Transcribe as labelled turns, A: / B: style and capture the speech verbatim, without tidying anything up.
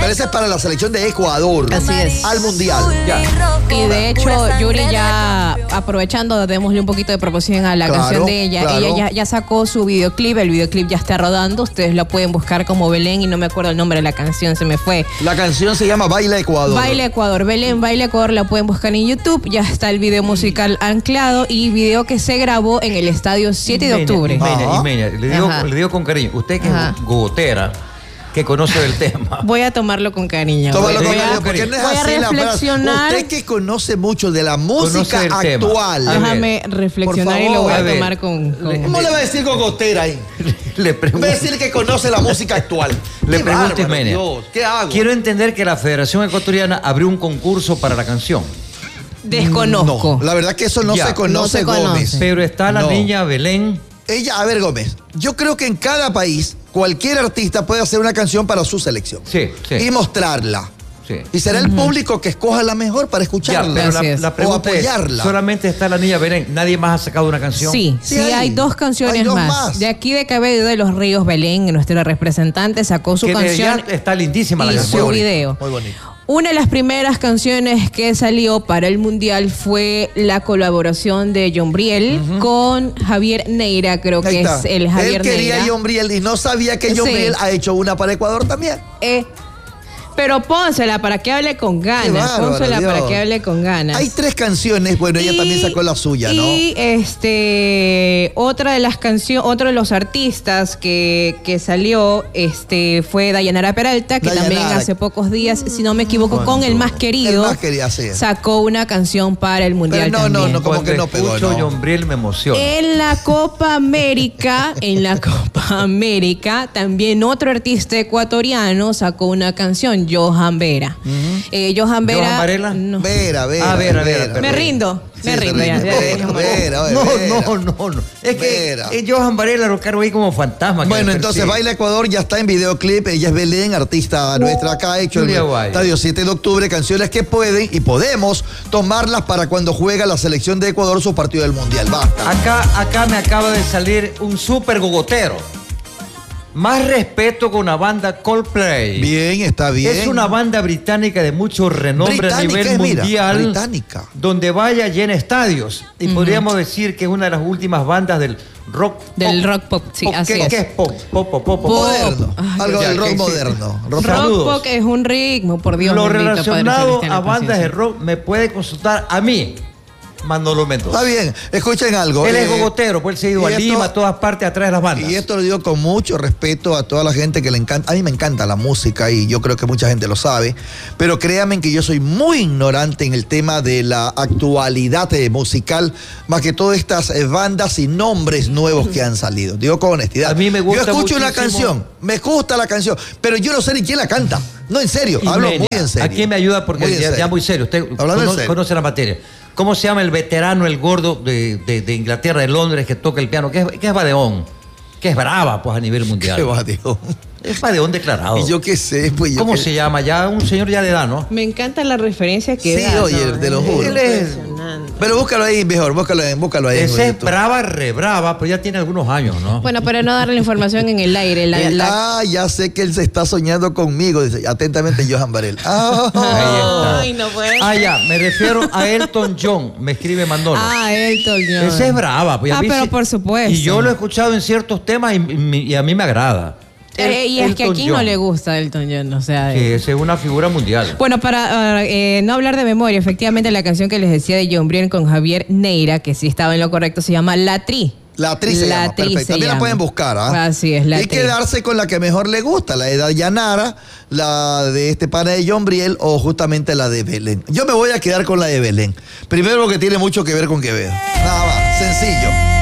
A: parece para la selección de Ecuador.
B: Así es.
A: Al Mundial.
B: Ya. Y de hecho, Yuri ya, aprovechando, démosle un poquito de promoción a la
A: Claro,
B: canción de ella.
A: claro.
B: Ella ya, ya sacó su videoclip. El videoclip ya está rodando. Ustedes la pueden buscar como Belén y no me acuerdo el nombre de la canción, se me fue.
A: La canción se llama Baila Ecuador.
B: Baila Ecuador. Belén, Baila Ecuador, la pueden buscar en YouTube. Ya está el video musical anclado y video que se grabó en el estadio siete de octubre.
C: Imeña, Imeña, le digo,
B: Ajá.
C: le digo con cariño, usted que
B: Ajá.
C: es gogotera, que conoce del tema.
B: Voy a tomarlo con cariño.
A: Tómalo
B: voy
A: con
B: a,
A: cariño, porque no es
B: voy a
A: así la frase.
B: reflexionar.
A: Usted que conoce mucho de la música
C: Conoce el tema.
A: actual.
C: A ver,
B: Déjame reflexionar
A: por
B: y lo voy a,
A: favor,
C: a ver.
B: tomar con... con-
A: ¿Cómo le va a decir gogotera ahí?
C: Le
A: Va
C: pregunto,
A: a decir que conoce la música actual.
C: le
A: Qué
C: pregunto,
A: bárbaro,
C: Imeña,
A: Dios, ¿qué hago?
C: quiero entender que la Federación Ecuatoriana abrió un concurso para la canción,
B: Desconozco.
A: No, la verdad que eso no
C: Ya.
A: se conoce,
B: No se
A: Gómez.
B: conoce.
C: pero está la
A: No.
C: niña Belén.
A: Ella, a ver, Gómez, yo creo que en cada país cualquier artista puede hacer una canción para su selección.
C: Sí, sí.
A: Y mostrarla.
C: Sí.
A: Y será el público que escoja la mejor para
C: Ya,
A: escucharla.
C: pero la,
B: Así es.
C: la pregunta
A: O
C: es,
A: apoyarla.
C: solamente está la niña Belén, nadie más ha sacado una canción.
B: Sí, sí,
A: Sí
B: hay,
A: hay.
B: dos canciones
A: Hay dos
B: más.
A: más.
B: De aquí de Cabello de los Ríos, Belén, nuestra representante, sacó su
C: Que de
B: canción
C: ya está lindísima la
B: y
C: canción.
B: su video.
A: Muy bonito.
B: Una de las primeras canciones que salió para el Mundial fue la colaboración de John Briel con Javier Neira, creo
A: Ahí
B: que
A: está.
B: es el Javier
A: Él quería
B: Neira.
A: John Briel y no sabía que John
B: Sí.
A: Briel ha hecho una para Ecuador también.
B: Eh, pero pónsela para que hable con
A: Qué
B: ganas.
A: bárbaro,
B: Pónsela
A: Dios.
B: para que hable con ganas.
A: Hay tres canciones, bueno, ella
B: Y-
A: también sacó la suya, ¿no?
B: Y este otra de las canciones, otro de los artistas que, que salió este fue Dayanara Peralta, que
A: Dayanara.
B: también hace pocos días, si no me equivoco, con El Más Querido,
A: El Más Querido, así es.
B: sacó una canción para el Mundial
A: Pero no, no,
B: también.
A: no, como
C: Cuando
A: que no pegó,
C: escucho
A: no.
C: John Briel me emociona.
B: En la Copa América, en la Copa América, también otro artista ecuatoriano sacó una canción, Johan Vera. Eh, Johan Vera.
C: ¿Johan Varela?
B: no.
A: Vera, Vera.
C: Ah, Vera, Vera,
B: Me
C: perdón.
B: rindo,
A: Sí,
B: me
A: se
B: rindo ya.
A: rinde.
B: ya,
A: Vera,
B: dejémoslo.
A: Vera, oye,
C: No,
A: Vera.
C: no, no, no. Es que
A: Vera.
C: eh, Johan Varela lo cargo ahí como fantasma. que
A: Bueno,
C: me
A: entonces
C: persigue.
A: Baila Ecuador ya está en videoclip. Ella es Belén, artista nuestra acá, hecho en el
C: Julia Guay.
A: estadio siete de octubre. Canciones que pueden y podemos tomarlas para cuando juega la selección de Ecuador su partido del Mundial. Basta.
C: Acá, acá me acaba de salir un súper gogotero. Más respeto con la banda Coldplay.
A: Bien, está bien.
C: Es una banda británica de mucho renombre a
A: Británica
C: nivel
A: es, mira,
C: mundial.
A: británica.
C: Donde vaya llena estadios. Y podríamos decir que es una de las últimas bandas del rock
B: Del
C: pop.
B: rock pop, sí,
C: Pop,
B: así
C: ¿qué,
B: es.
C: ¿Qué es pop? Pop, pop, pop, pop.
B: Pop.
A: Moderno.
B: Ay,
A: Algo
C: ya,
A: del rock
C: que sí.
A: moderno. Rock
B: Rock
C: Saludos.
B: pop es un ritmo, por Dios.
C: Lo
B: bendito, Padre
C: relacionado
B: Celestial,
C: a bandas de
B: paciencia.
C: rock me puede consultar a mí, Manolo Mendoza.
A: Está bien, escuchen algo.
C: Él es
A: eh,
C: gogotero, pues él se ha ido
A: y
C: a
A: esto-
C: Lima, a todas partes, atrás de las bandas.
A: Y esto lo digo con mucho respeto a toda la gente que le encanta. A mí me encanta la música y yo creo que mucha gente lo sabe. Pero créanme que yo soy muy ignorante en el tema de la actualidad eh, musical, más que todas estas eh, bandas y nombres nuevos que han salido. Digo con honestidad.
C: A mí me gusta
A: Yo escucho una
C: muchísimo-
A: canción, me gusta la canción, pero yo no sé ni quién la canta. No, en serio, hablo
C: Imeña,
A: muy en serio.
C: Aquí me ayuda porque
A: Muy en
C: ya,
A: serio.
C: ya muy serio. Usted
A: Hablando en
C: cono-
A: serio.
C: conoce la materia. ¿Cómo se llama el veterano, el gordo de, de- de Inglaterra, de Londres, que toca el piano? ¿Qué es, qué es Badeón? Que es brava, pues, a nivel mundial.
A: Qué va, Dios.
C: Es Badeón declarado.
A: Y yo qué sé, pues yo
C: ¿Cómo
A: qué-
C: se llama? Ya un señor ya de edad, ¿no?
B: Me encanta la referencia que
A: Sí,
B: da.
A: oye, te lo juro.
C: Él es-
B: Impresionante.
A: Pero búscalo ahí mejor, búscalo ahí, búscalo ahí. en
C: Ese es
A: YouTube.
C: brava, re brava, pero ya tiene algunos años, ¿no?
B: Bueno, para no darle la información en el aire, la,
A: Él-
B: la-
A: Ah, ya sé que él se está soñando conmigo. Dice, atentamente, Johan Varela. Ah,
C: Ahí está.
B: Ay, no puede
C: Ah, ya, me refiero a Elton John, me escribe Manolo.
B: Ah, Elton John.
C: Esa es brava. Pues, a
B: Ah,
C: mí
B: pero
C: sí-
B: por supuesto.
C: Y yo lo he escuchado en ciertos temas y, y- y a mí me agrada.
B: Eh, y es que
C: Elton
B: aquí no
C: John.
B: le gusta Elton John, o sea...
C: Sí,
B: eh.
C: esa es una figura mundial.
B: Bueno, para ah, eh, no hablar de memoria, efectivamente la canción que les decía de John Briel con Javier Neira, que sí estaba en lo correcto, se llama La Tri.
A: La actriz se
B: La
A: llama,
B: actriz
A: perfecto.
B: se
A: También la
B: llama.
A: pueden buscar, ¿ah?
B: Así es, La
A: Y
B: Tri.
A: quedarse con la que mejor le gusta, la de Dayanara, la de este pana de John Briel o justamente la de Belén. Yo me voy a quedar con la de Belén. Primero porque tiene mucho que ver con Quevedo. Nada más, sencillo.